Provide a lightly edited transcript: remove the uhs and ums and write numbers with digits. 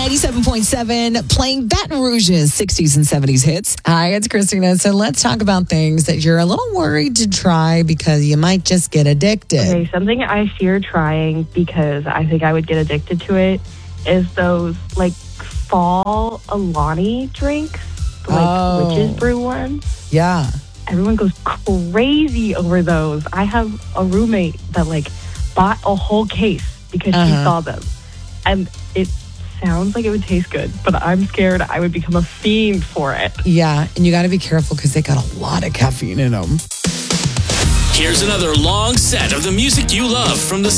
97.7, playing Baton Rouge's 60s and 70s hits. Hi, it's Christina. So let's talk about things that you're a little worried to try because you might just get addicted. Okay, something I fear trying because I think I would get addicted to it is those, fall Alani drinks, witch's brew ones. Yeah. Everyone goes crazy over those. I have a roommate that, bought a whole case because she saw them. And it sounds like it would taste good, but I'm scared I would become a fiend for it. Yeah, and you got to be careful because they got a lot of caffeine in them. Here's another long set of the music you love from the